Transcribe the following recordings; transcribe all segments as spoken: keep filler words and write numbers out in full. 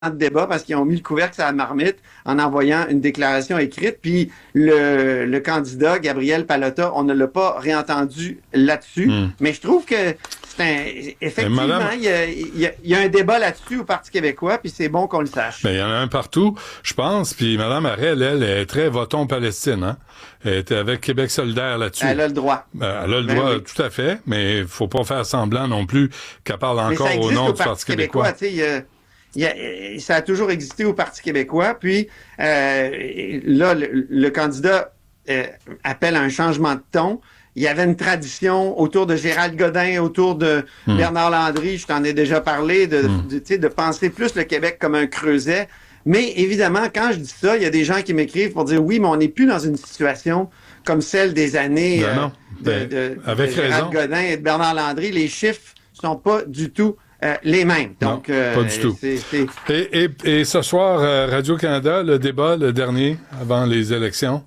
de débat parce qu'ils ont mis le couvercle sur la marmite en envoyant une déclaration écrite. Puis le, le candidat, Gabriel Palotta, on ne l'a pas réentendu là-dessus. Mm. Mais je trouve que c'est un... Effectivement, madame... il, y a, il, y a, il y a un débat là-dessus au Parti québécois, puis c'est bon qu'on le sache. Ben, il y en a un partout, je pense. Puis Mme Harel, elle, est très voton Palestine. Hein? Elle était avec Québec solidaire là-dessus. Elle a le droit. Ben, elle a le ben droit, oui. Tout à fait. Mais il faut pas faire semblant non plus qu'elle parle encore au nom au du Parti, Parti québécois. québécois. Il y a... Il y a, ça a toujours existé au Parti québécois. Puis euh, là, le, le candidat euh, appelle à un changement de ton. Il y avait une tradition autour de Gérald Godin, autour de mmh. Bernard Landry, je t'en ai déjà parlé, de, mmh. de, de, de penser plus le Québec comme un creuset. Mais évidemment, quand je dis ça, il y a des gens qui m'écrivent pour dire oui, mais on n'est plus dans une situation comme celle des années ben non. euh, ben, de, de, avec de Gérald raison. Godin et de Bernard Landry. Les chiffres sont pas du tout Euh, les mêmes. Donc, non, euh, pas du tout. C'est, c'est... Et, et, et ce soir, euh, Radio-Canada, le débat, le dernier, avant les élections?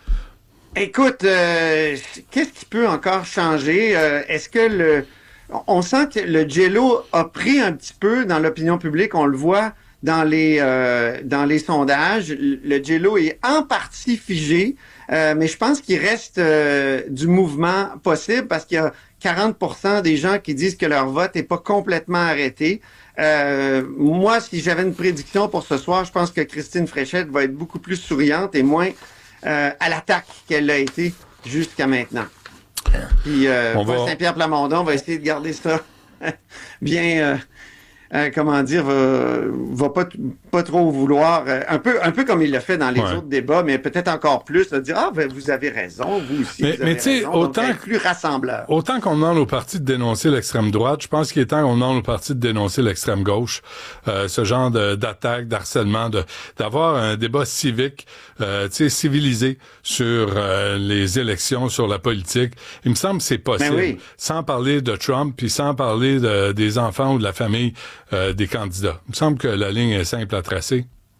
Écoute, euh, qu'est-ce qui peut encore changer? Euh, est-ce que le... On sent que le J-Lo a pris un petit peu dans l'opinion publique, on le voit dans les, euh, dans les sondages. Le J-Lo est en partie figé, euh, mais je pense qu'il reste euh, du mouvement possible parce qu'il y a quarante pour cent des gens qui disent que leur vote n'est pas complètement arrêté. Euh, moi, si j'avais une prédiction pour ce soir, je pense que Christine Fréchette va être beaucoup plus souriante et moins euh, à l'attaque qu'elle l'a été jusqu'à maintenant. Puis euh, Paul va... Saint-Pierre Plamondon va essayer de garder ça bien... Euh, Euh, comment dire, va, va pas, pas trop vouloir, euh, un peu un peu comme il l'a fait dans les ouais. autres débats, mais peut-être encore plus, de dire « Ah, ben, vous avez raison, vous aussi, mais, vous avez mais raison. » autant, donc, plus rassembleur. Autant qu'on demande au parti de dénoncer l'extrême droite, je pense qu'il est temps qu'on demande au parti de dénoncer l'extrême gauche. Euh, ce genre de, d'attaque, d'harcèlement, de, d'avoir un débat civique, euh, tu sais, civilisé sur euh, les élections, sur la politique. Il me semble que c'est possible. Ben oui. Sans parler de Trump, puis sans parler de, des enfants ou de la famille Euh, des candidats. Il me semble que la ligne est simple à tracer.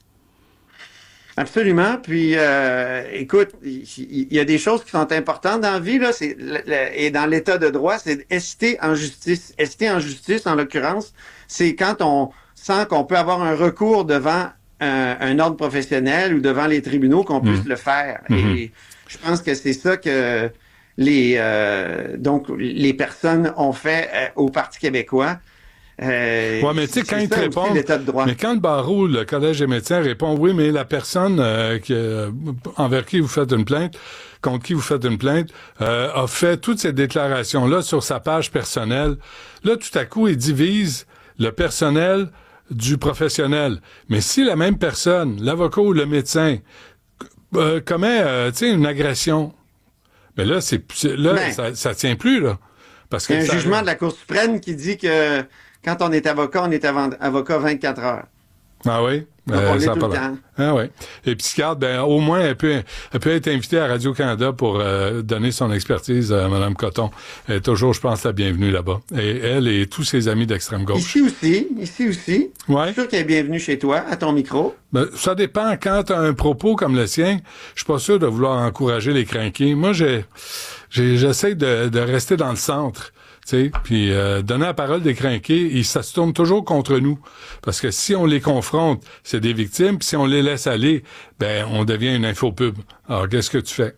Absolument. Puis, euh, écoute, il y, y a des choses qui sont importantes dans la vie, là, c'est, le, le, et dans l'état de droit, c'est hésiter en justice. Hésiter en justice, en l'occurrence, c'est quand on sent qu'on peut avoir un recours devant un, un ordre professionnel ou devant les tribunaux qu'on puisse mmh. le faire. Mmh. Et je pense que c'est ça que les, euh, donc, les personnes ont fait euh, au Parti québécois. Euh, ouais, mais tu sais, quand ils te répondent, mais quand le barreau, le Collège des médecins répond, oui, mais la personne euh, qui, euh, envers qui vous faites une plainte, contre qui vous faites une plainte, euh, a fait toutes ces déclarations-là sur sa page personnelle. Là, tout à coup, il divise le personnel du professionnel. Mais si la même personne, l'avocat ou le médecin, euh, commet, euh, tu sais, une agression, mais là, c'est, c'est là, ben, ça, ça tient plus, là. Parce que il y a un ça, jugement de la Cour suprême qui dit que quand on est avocat, on est avocat vingt-quatre heures. Ah oui? Donc, euh, on ça est tout le temps. Ah oui. Et psychiatre, ben, au moins, elle peut, elle peut être invitée à Radio-Canada pour euh, donner son expertise à Mme Coton. Elle est toujours, je pense, la bienvenue là-bas. Et elle et tous ses amis d'extrême gauche. Ici aussi, ici aussi. Ouais. Je suis sûr qu'elle est bienvenue chez toi, à ton micro. Ben, ça dépend. Quand tu as un propos comme le sien, je suis pas sûr de vouloir encourager les crinqués. Moi, j'ai, j'ai, j'essaie de, de rester dans le centre. Tu sais, puis euh, donner la parole des crinqués, ça se tourne toujours contre nous. Parce que si on les confronte, c'est des victimes, puis si on les laisse aller, ben on devient une infopub. Alors, qu'est-ce que tu fais?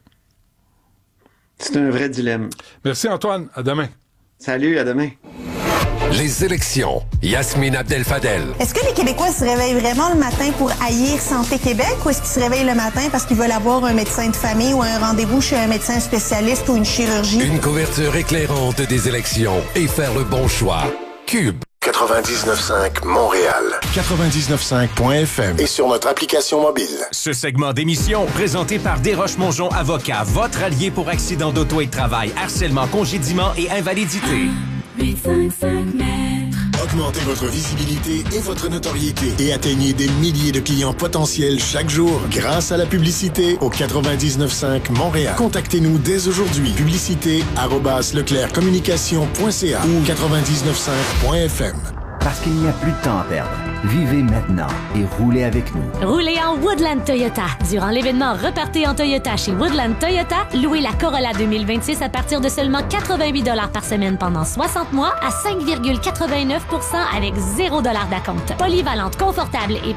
C'est un vrai dilemme. Merci Antoine, à demain. Salut, à demain. Les élections. Yasmine Abdel-Fadel. Est-ce que les Québécois se réveillent vraiment le matin pour haïr Santé Québec ou est-ce qu'ils se réveillent le matin parce qu'ils veulent avoir un médecin de famille ou un rendez-vous chez un médecin spécialiste ou une chirurgie? Une couverture éclairante des élections et faire le bon choix. Cube. quatre-vingt-dix-neuf cinq Montréal. quatre-vingt-dix-neuf cinq point F M. Et sur notre application mobile. Ce segment d'émission, présenté par Desroches-Mongeon Avocat, votre allié pour accident d'auto et de travail, harcèlement, congédiement et invalidité. huit cinq cinq mètres. Augmentez votre visibilité et votre notoriété et atteignez des milliers de clients potentiels chaque jour grâce à la publicité au quatre-vingt-dix-neuf cinq Montréal. Contactez-nous dès aujourd'hui. Publicité arobase leclercommunication point c a ou quatre-vingt-dix-neuf cinq point F M. Parce qu'il n'y a plus de temps à perdre. Vivez maintenant et roulez avec nous. Roulez en Woodland Toyota. Durant l'événement Repartez en Toyota chez Woodland Toyota, louez la Corolla deux mille vingt-six à partir de seulement quatre-vingt-huit dollars par semaine pendant soixante mois à cinq virgule quatre-vingt-neuf pour cent avec zéro dollar d'acompte. Polyvalente, confortable et